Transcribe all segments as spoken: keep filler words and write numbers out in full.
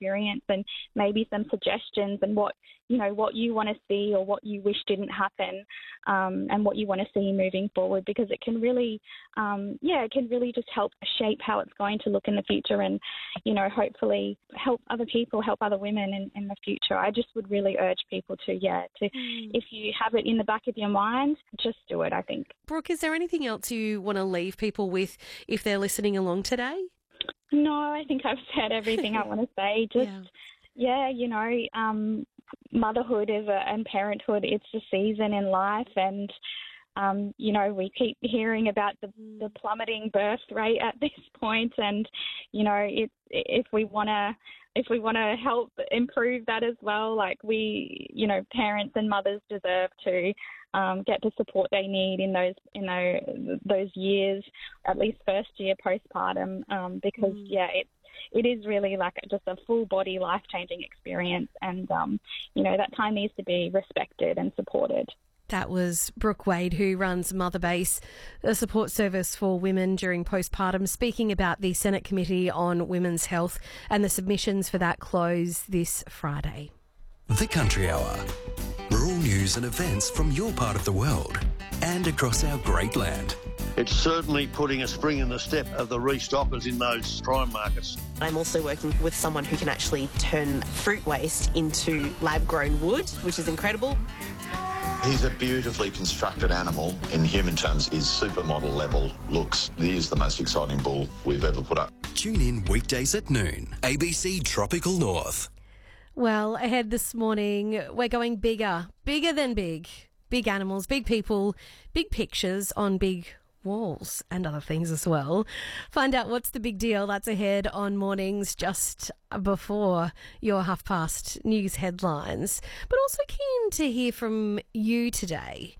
experience and maybe some suggestions and what, you know, what you want to see or what you wish didn't happen, um, and what you want to see moving forward, because it can really, um, yeah, it can really just help shape how it's going to look in the future and, you know, hopefully help other people, help other women in, in the future. I just would really urge people to, yeah, to mm. if you have it in the back of your mind, just do it, I think. Brooke, is there anything else you want to leave people with if they're listening along today? No, I think I've said everything I want to say. Just, yeah, yeah you know, um, motherhood is a, and parenthood, it's a season in life, and um, you know, we keep hearing about the, the plummeting birth rate at this point, and you know, it, if we want to, if we want to help improve that as well, like we, you know, parents and mothers deserve to um, get the support they need in those, in those, those years, at least first year postpartum, um, because mm. yeah, it. It is really like just a full body life-changing experience, and, um, you know, that time needs to be respected and supported. That was Brooke Wade, who runs Mother Base, a support service for women during postpartum, speaking about the Senate Committee on Women's Health, and the submissions for that close this Friday. The Country Hour. Rural news and events from your part of the world and across our great land. It's certainly putting a spring in the step of the restockers in those prime markets. I'm also working with someone who can actually turn fruit waste into lab-grown wood, which is incredible. He's a beautifully constructed animal. In human terms, his supermodel level looks. He is the most exciting bull we've ever put up. Tune in weekdays at noon. A B C Tropical North. Well, ahead this morning, we're going bigger, bigger than big. Big animals, big people, big pictures on big walls and other things as well. Find out what's the big deal. That's ahead on mornings just before your half past news headlines. But also keen to hear from you today,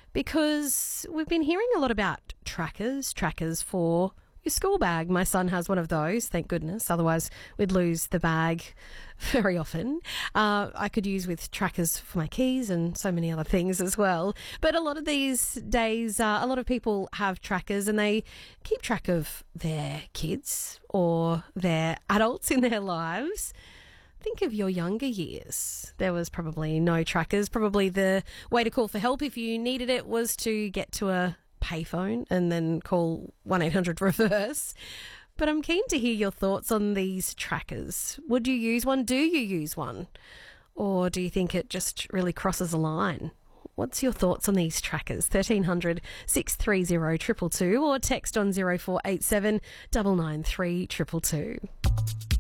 because we've been hearing a lot about trackers, trackers for your school bag. My son has one of those, thank goodness. Otherwise, we'd lose the bag very often. Uh, I could use with trackers for my keys and so many other things as well. But a lot of these days, uh, a lot of people have trackers and they keep track of their kids or their adults in their lives. Think of your younger years. There was probably no trackers. Probably the way to call for help if you needed it was to get to a payphone and then call one eight hundred reverse. But I'm keen to hear your thoughts on these trackers. Would you use one? Do you use one? Or do you think it just really crosses a line? What's your thoughts on these trackers? thirteen hundred, six three zero, two two two or text on zero four eight seven, nine nine three, two two two.